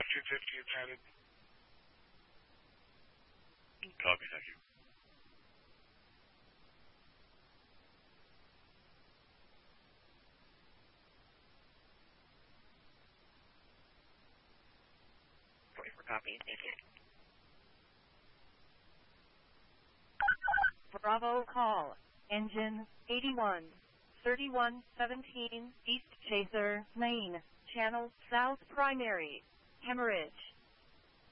250 is headed. Copy, thank you. Copy, thank you. Bravo call. Engine 81. 3117 East Chaser Lane. Channel South Primary. Hemorrhage.